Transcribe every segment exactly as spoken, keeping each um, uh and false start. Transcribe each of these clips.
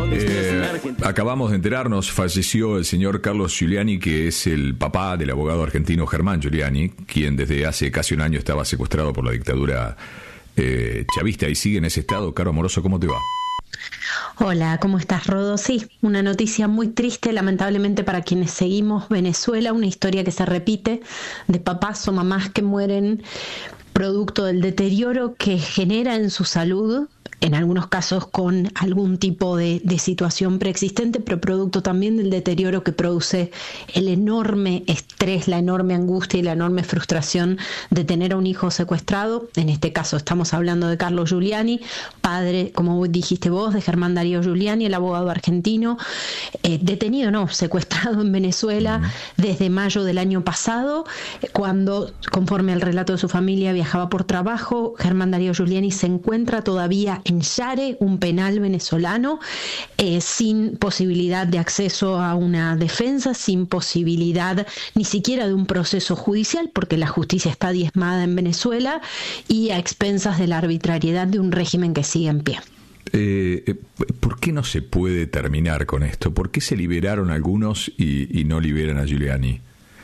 Eh, acabamos de enterarnos, falleció el señor Carlos Giuliani, que es el papá del abogado argentino Germán Giuliani, quien desde hace casi un año estaba secuestrado por la dictadura eh, chavista y sigue en ese estado. Caro Amoroso, ¿cómo te va? Hola, ¿cómo estás, Rodo? Sí, una noticia muy triste, lamentablemente para quienes seguimos Venezuela, una historia que se repite de papás o mamás que mueren producto del deterioro que genera en su salud, en algunos casos con algún tipo de, de situación preexistente, pero producto también del deterioro que produce el enorme estrés, la enorme angustia y la enorme frustración de tener a un hijo secuestrado. En este caso estamos hablando de Carlos Giuliani, padre, como dijiste vos, de Germán Darío Giuliani, el abogado argentino, eh, detenido, no, secuestrado en Venezuela uh-huh. desde mayo del año pasado, cuando, conforme al relato de su familia, viajaba por trabajo. Germán Darío Giuliani se encuentra todavía en Yare, un penal venezolano, eh, sin posibilidad de acceso a una defensa, sin posibilidad ni siquiera de un proceso judicial, porque la justicia está diezmada en Venezuela y a expensas de la arbitrariedad de un régimen que sigue en pie. Eh, ¿Por qué no se puede terminar con esto? ¿Por qué se liberaron algunos y, y no liberan a Giuliani?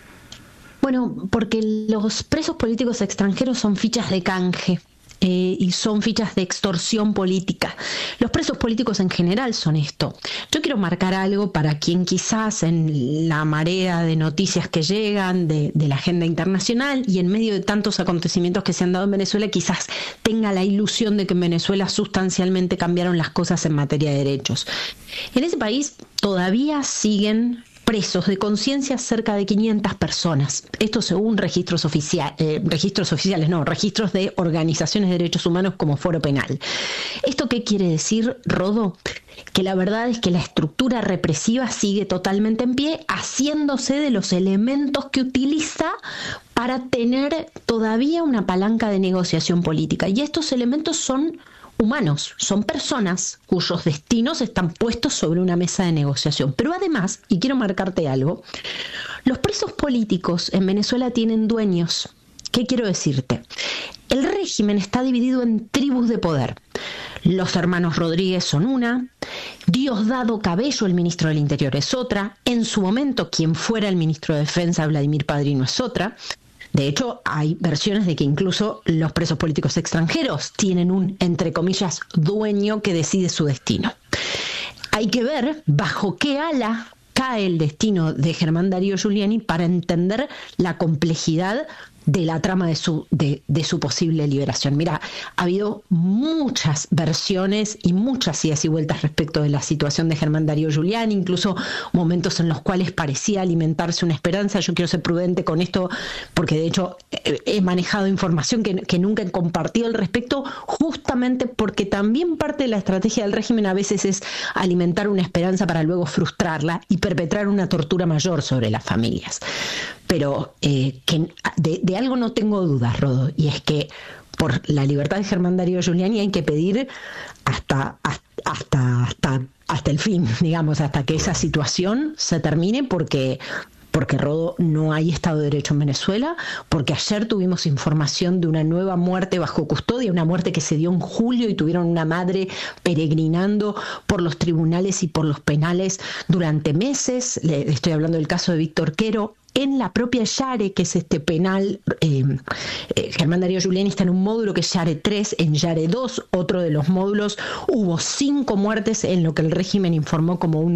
Bueno, porque los presos políticos extranjeros son fichas de canje. Eh, y son fichas de extorsión política. Los presos políticos en general son esto. Yo quiero marcar algo para quien quizás en la marea de noticias que llegan de, de la agenda internacional y en medio de tantos acontecimientos que se han dado en Venezuela, quizás tenga la ilusión de que en Venezuela sustancialmente cambiaron las cosas en materia de derechos. En ese país todavía siguen presos de conciencia cerca de quinientas personas. Esto según registros oficiales, eh, registros oficiales, no, registros de organizaciones de derechos humanos como Foro Penal. ¿Esto qué quiere decir, Rodo? Que la verdad es que la estructura represiva sigue totalmente en pie, haciéndose de los elementos que utiliza para tener todavía una palanca de negociación política. Y estos elementos son humanos, son personas cuyos destinos están puestos sobre una mesa de negociación. Pero además, y quiero marcarte algo, los presos políticos en Venezuela tienen dueños. ¿Qué quiero decirte? El régimen está dividido en tribus de poder. Los hermanos Rodríguez son una, Diosdado Cabello, el ministro del Interior, es otra, en su momento quien fuera el ministro de Defensa, Vladimir Padrino, es otra. De hecho, hay versiones de que incluso los presos políticos extranjeros tienen un, entre comillas, dueño que decide su destino. Hay que ver bajo qué ala cae el destino de Germán Darío Giuliani para entender la complejidad de la trama de su, de, de su posible liberación. Mira, ha habido muchas versiones y muchas idas y vueltas respecto de la situación de Germán Darío Giuliani, incluso momentos en los cuales parecía alimentarse una esperanza. Yo quiero ser prudente con esto porque de hecho he, he manejado información que, que nunca he compartido al respecto, justamente porque también parte de la estrategia del régimen a veces es alimentar una esperanza para luego frustrarla y perpetrar una tortura mayor sobre las familias. Pero eh, que de, de algo no tengo dudas, Rodo, y es que por la libertad de Germán Darío Giuliani hay que pedir hasta, hasta, hasta, hasta el fin, digamos, hasta que esa situación se termine, porque... porque, Rodo, no hay Estado de Derecho en Venezuela, porque ayer tuvimos información de una nueva muerte bajo custodia, una muerte que se dio en julio y tuvieron una madre peregrinando por los tribunales y por los penales durante meses. Le estoy hablando del caso de Víctor Quero. En la propia Yare, que es este penal, eh, eh, Germán Darío Giuliani está en un módulo que es Yare tres, en Yare dos, otro de los módulos, hubo cinco muertes en lo que el régimen informó como un